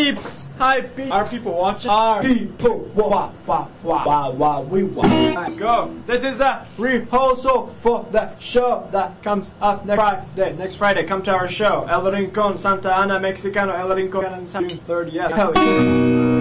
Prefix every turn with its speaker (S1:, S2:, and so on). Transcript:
S1: peeps? Hi peeps. Are people watching?
S2: Are people wah wah wah wah wah we wah.
S1: Go. This is a rehearsal for the show that comes up next Friday. Next Friday, come to our show. El Rincon, Santa Ana Mexicano, El Rincon, June 30th. Hell yeah.